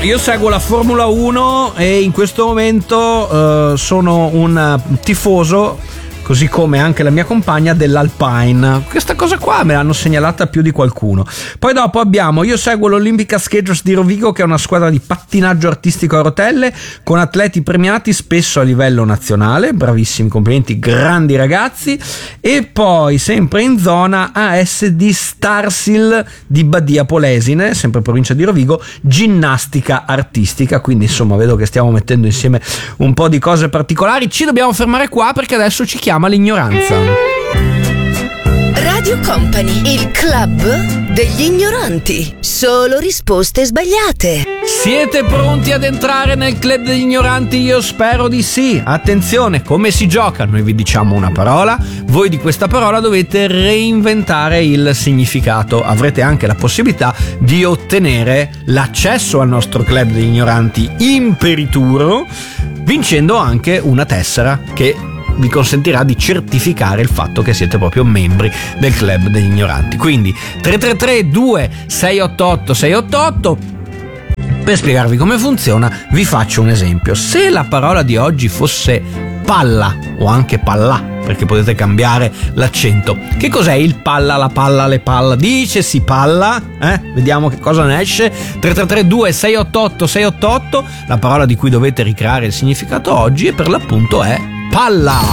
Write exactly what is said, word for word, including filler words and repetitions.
io seguo la Formula uno e in questo momento uh, sono un tifoso, così come anche la mia compagna, dell'Alpine. Questa cosa qua me l'hanno segnalata più di qualcuno. Poi dopo abbiamo, io seguo l'Olympica Skaters di Rovigo, che è una squadra di pattinaggio artistico a rotelle con atleti premiati spesso a livello nazionale, bravissimi, complimenti, grandi ragazzi. E poi sempre in zona A S D Starsil di Badia Polesine, sempre provincia di Rovigo, ginnastica artistica. Quindi insomma vedo che stiamo mettendo insieme un po' di cose particolari. Ci dobbiamo fermare qua perché adesso ci chiama l'ignoranza. Radio Company, il club degli ignoranti. Solo risposte sbagliate. Siete pronti ad entrare nel club degli ignoranti? Io spero di sì. Attenzione, come si gioca? Noi vi diciamo una parola, voi di questa parola dovete reinventare il significato. Avrete anche la possibilità di ottenere l'accesso al nostro club degli ignoranti imperituro, vincendo anche una tessera che vi consentirà di certificare il fatto che siete proprio membri del club degli ignoranti. Quindi tre tre tre due sei otto otto sei otto otto. Per spiegarvi come funziona vi faccio un esempio. Se la parola di oggi fosse palla o anche pallà, perché potete cambiare l'accento, che cos'è il palla, la palla, le palla? Dice si palla, eh? Vediamo che cosa ne esce. Tre tre tre due sei otto otto sei otto otto. La parola di cui dovete ricreare il significato oggi e per l'appunto è palla.